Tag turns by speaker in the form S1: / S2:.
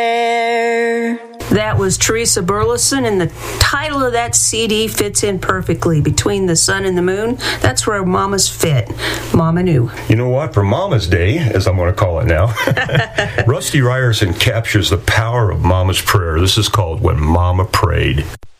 S1: That was Teresa Burleson, and the title of that CD fits in perfectly. Between the Sun and the Moon, that's where mamas fit. Mama knew.
S2: You know what? For Mama's Day, as I'm going to call it now, Rusty Ryerson captures the power of Mama's prayer. This is called When Mama Prayed.